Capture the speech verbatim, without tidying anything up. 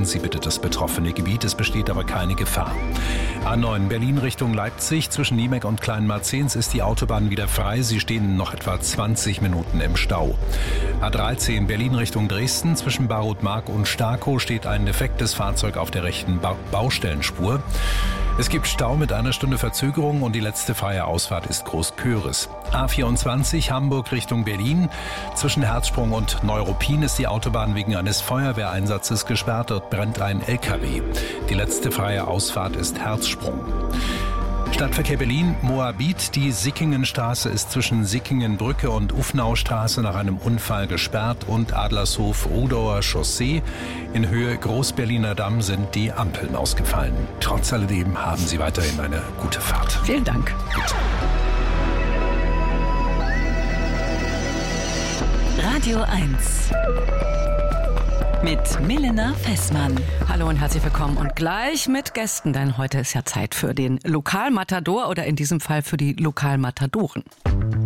Sie bitte das betroffene Gebiet. Es besteht aber keine Gefahr. A neun Berlin Richtung Leipzig. Zwischen Niemek und Kleinmarzens ist die Autobahn wieder frei. Sie stehen noch etwa zwanzig Minuten im Stau. A dreizehn Berlin Richtung Dresden. Zwischen Barutmark und Starkow steht ein defektes Fahrzeug auf der rechten ba- Baustellenspur. Es gibt Stau mit einer Stunde Verzögerung und die letzte freie Ausfahrt ist Großköris. A vierundzwanzig Hamburg Richtung Berlin. Zwischen Herzsprung und Neuruppin ist die Autobahn wegen eines Feuerwehreinsatzes gesperrt. Dort brennt ein L K W. Die letzte freie Ausfahrt ist Herzsprung. Stadtverkehr Berlin, Moabit. Die Sickingenstraße ist zwischen Sickingenbrücke und Ufnaustraße nach einem Unfall gesperrt und Adlershof-Rudauer Chaussee. In Höhe Großberliner Damm sind die Ampeln ausgefallen. Trotz alledem haben Sie weiterhin eine gute Fahrt. Vielen Dank. Bitte. Radio eins mit Milena Fessmann. Hallo und herzlich willkommen und gleich mit Gästen, denn heute ist ja Zeit für den Lokalmatador oder in diesem Fall für die Lokalmatadoren.